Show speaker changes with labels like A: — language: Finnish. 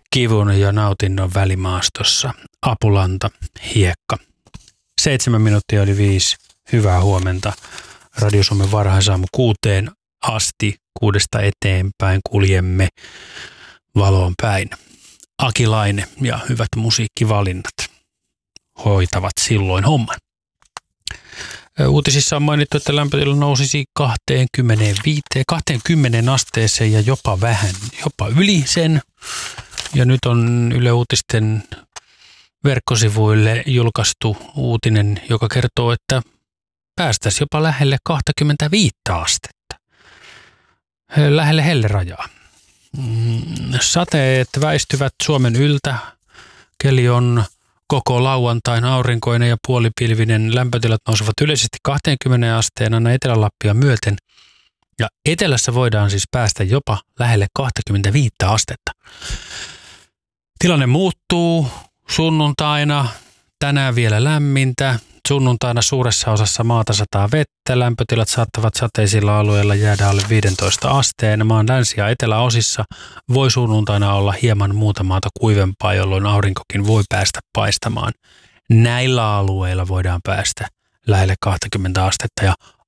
A: kivun ja nautinnon välimaastossa. Apulanta, hiekka. 7 minuuttia yli 5. Hyvää huomenta. Radio Suomen varhaisaamu 6 asti. 6 eteenpäin kuljemme valoon päin. Akilainen ja hyvät musiikkivalinnat hoitavat silloin homman. Uutisissa on mainittu, että lämpötila nousisi 20 asteeseen ja jopa yli sen. Ja nyt on Yle Uutisten verkkosivuille julkaistu uutinen, joka kertoo, että päästäisiin jopa lähelle 25 astetta. Lähelle hellerajaa. Sateet väistyvät Suomen yltä. Keli on koko lauantain aurinkoinen ja puolipilvinen. Lämpötilat nousevat yleisesti 20 asteen aina Etelä-Lappia myöten. Ja etelässä voidaan siis päästä jopa lähelle 25 astetta. Tilanne muuttuu sunnuntaina. Tänään vielä lämmintä. Sunnuntaina suuressa osassa maata sataa vettä. Lämpötilat saattavat sateisilla alueilla jäädä alle 15 asteen. Maan länsi- ja eteläosissa voi sunnuntaina olla hieman muuta maata kuivempaa, jolloin aurinkokin voi päästä paistamaan. Näillä alueilla voidaan päästä lähelle 20 astetta ja